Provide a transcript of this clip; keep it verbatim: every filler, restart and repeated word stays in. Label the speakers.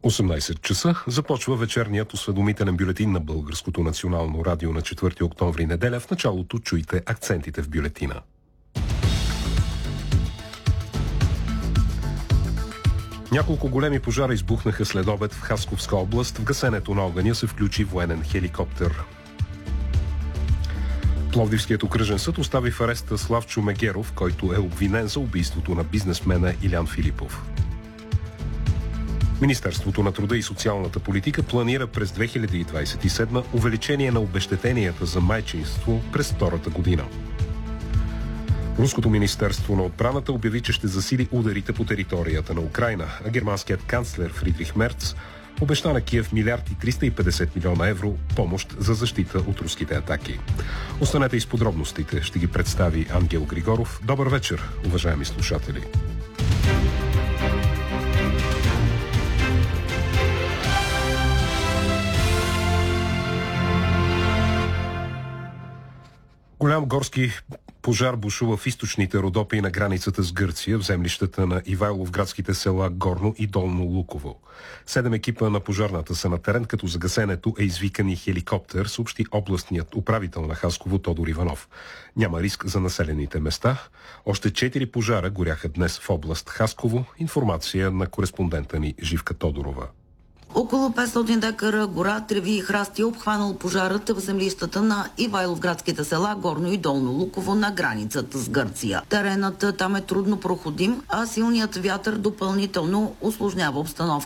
Speaker 1: осемнайсет часа започва вечерният осведомителен бюлетин на Българското национално радио на четвърти октомври, неделя. В началото чуйте акцентите в бюлетина. Няколко големи пожара избухнаха след обед в Хасковска област. В гасенето на огъня се включи военен хеликоптер. Пловдивският окръжен съд остави в ареста Славчо Мегеров, който е обвинен за убийството на бизнесмена Илян Филипов. Министерството на труда и социалната политика планира през две хиляди двадесет и седма увеличение на обезщетенията за майчинство през втората година. Руското министерство на отбраната обяви, че ще засили ударите по територията на Украйна, а германският канцлер Фридрих Мерц обеща на Киев милиард и триста и петдесет милиона евро помощ за защита от руските атаки. Останете и с подробностите. Ще ги представи Ангел Григоров. Добър вечер, уважаеми слушатели. Голям горски пожар бушува в източните Родопи на границата с Гърция, в землищата на Ивайловградските села Горно и Долно Луково. Седем екипа на пожарната са на терен, като за гасенето е извикан и хеликоптер, съобщи областният управител на Хасково Тодор Иванов. Няма риск за населените места. Още четири пожара горяха днес в област Хасково. Информация на кореспондента ни Живка Тодорова.
Speaker 2: Около петстотин декара гора, треви и храсти е обхванал пожарът в землищата на Ивайловградските села Горно и Долно Луково на границата с Гърция. Теренът там е трудно проходим, а силният вятър допълнително усложнява обстановката.